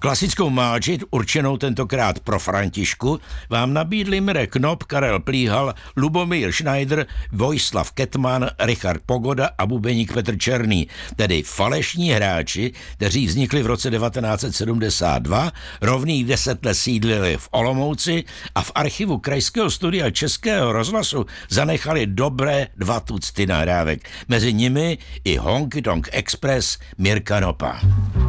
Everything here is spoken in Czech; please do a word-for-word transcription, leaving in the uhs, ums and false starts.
Klasickou máči, určenou tentokrát pro Františku, vám nabídli Mirek Knop, Karel Plíhal, Lubomír Schneider, Vojslav Kettmann, Richard Pogoda a bubeník Petr Černý, tedy falešní hráči, kteří vznikli v roce devatenáct set sedmdesát dva, rovných deset let sídlili v Olomouci a v archivu Krajského studia Českého rozhlasu zanechali dobré dva tucty nahrávek. Mezi nimi i Honky Tonk Express Mirka Knopa.